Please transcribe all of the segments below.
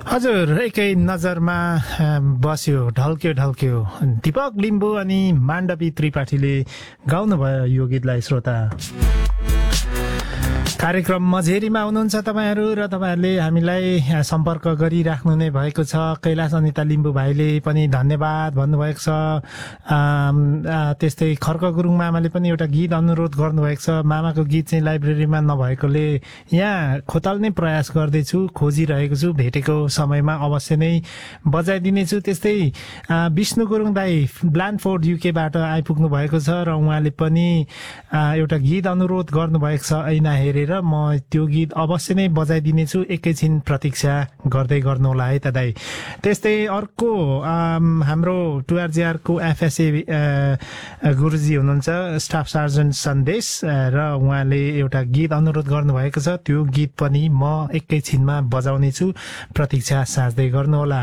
हजुर एकै नजरमा बस्यो ढल्क्यो दीपक लिम्बू अनि माण्डवी त्रिपाठीले गाउनुभयो यो गीतलाई। श्रोता कार्यक्रम मझेरीमा हुनुहुन्छ तपाईहरू र तपाईहरुले हामीलाई सम्पर्क गरिराख्नु नै भएको छ। कैलाश अनिता लिम्बू भाइले पनि धन्यवाद भन्नुभएको छ। त्यस्तै खर्क गुरुङ मामाले पनि एउटा गीत अनुरोध गर्नुभएको छ। मामाको गीत चाहिँ लाइब्रेरीमा नभएकोले यहाँ खोताल्ने प्रयास गर्दैछु, खोजिरहेको छु, भेटेको समयमा अवश्य नै बजाइदिनेछु। त्यस्तै विष्णु गुरुङ दाई ब्ल्यान्डफोर्ड युकेबाट आइपुग्नु भएको छ र उहाँले पनि एउटा गीत अनुरोध गर्नुभएको छ ऐना हेरेर। म त्यो गीत अवश्य नै बजाइदिनेछु, एकैछिन प्रतीक्षा गर्दै गर्नु होला है त दाइ। त्यस्तै अर्को हाम्रो टुआरजिआर को एफएसए गुरुजी हुनुहुन्छ स्टाफ सार्जन सन्देश र उहाँले एउटा गीत अनुरोध गर्नुभएको छ। त्यो गीत पनि म एकैछिनमा बजाउने छु, प्रतीक्षा साँच्दै गर्नु होला।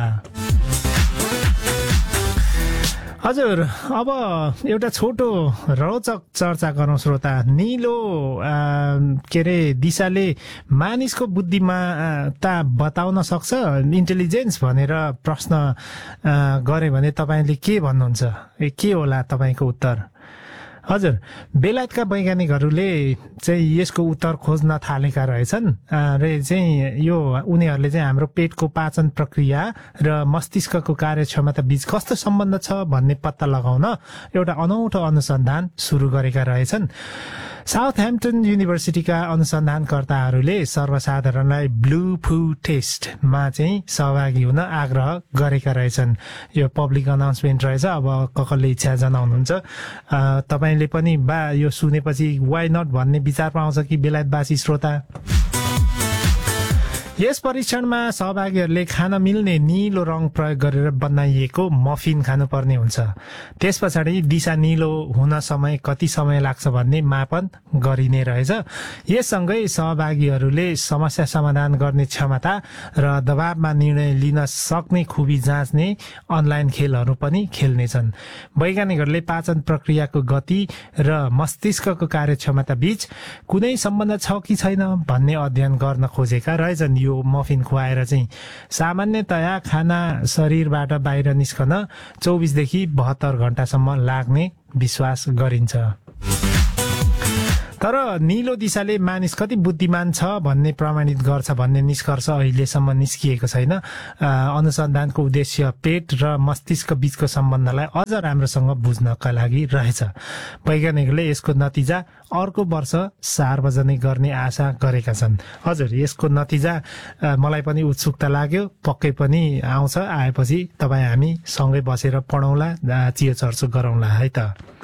हजुर अब एउटा छोटो रोचक चर्चा गरौँ श्रोता। नीलो के अरे दिशाले मानिसको बुद्धिमत्ता बताउन सक्छ, इन्टेलिजेन्स भनेर प्रश्न गरे भने तपाईले के भन्नुहुन्छ? के होला तपाईको उत्तर? हजुर बेलायतका वैज्ञानिकहरूले चाहिँ यसको उत्तर खोज्न थालेका रहेछन् र चाहिँ यो उनीहरूले चाहिँ हाम्रो पेटको पाचन प्रक्रिया र मस्तिष्कको कार्यक्षमता बीच कस्तो सम्बन्ध छ भन्ने पत्ता लगाउन एउटा अनौठो अनुसन्धान सुरु गरेका रहेछन्। साउथह्याम्पटन युनिभर्सिटीका अनुसन्धानकर्ताहरूले सर्वसाधारणलाई ब्लू फुड टेस्टमा चाहिँ सहभागी हुन आग्रह गरेका रहेछन्। यो पब्लिक अनाउन्समेन्ट रहेछ। अब कसले इच्छा जनाउनुहुन्छ तपाईले पनि यो सुनेपछि वाइ नट भन्ने विचारमा आउँछ कि बेलायतवासी श्रोता? यस परीक्षणमा सहभागीहरूले खान मिल्ने नीलो रङ प्रयोग गरेर बनाइएको मफिन खानुपर्ने हुन्छ। त्यस पछाडि दिशा नीलो हुन कति समय लाग्छ भन्ने मापन गरिने रहेछ। यससँगै सहभागीहरूले समस्या समाधान गर्ने क्षमता र दबावमा निर्णय लिन सक्ने खुबी जाँच्ने अनलाइन खेलहरू पनि खेल्नेछन्। वैज्ञानिकहरूले पाचन प्रक्रियाको गति र मस्तिष्कको कार्यक्षमता बीच कुनै सम्बन्ध छ कि छैन भन्ने अध्ययन गर्न खोजेका रहेछन्। यो मफिन खुवाएर चाहिँ सामान्यतया खाना शरीरबाट बाहिर निस्कन 24 देखि 72 घण्टासम्म लाग्ने विश्वास गरिन्छ। तर नीलो दिशाले मानिस कति बुद्धिमान छ भन्ने प्रमाणित गर्छ भन्ने निष्कर्ष अहिलेसम्म निस्किएको छैन। अनुसन्धानको उद्देश्य पेट र मस्तिष्क बीचको सम्बन्धलाई अझ राम्रोसँग बुझ्नका लागि रहेछ। वैज्ञानिकले यसको नतिजा अर्को वर्ष सार्वजनिक गर्ने आशा गरेका छन्। हजुर यसको नतिजा मलाई पनि उत्सुकता लाग्यो, पक्कै पनि आउँछ। आएपछि तपाईँ हामी सँगै बसेर पढौँला, चियो चर्चो गरौँला है त।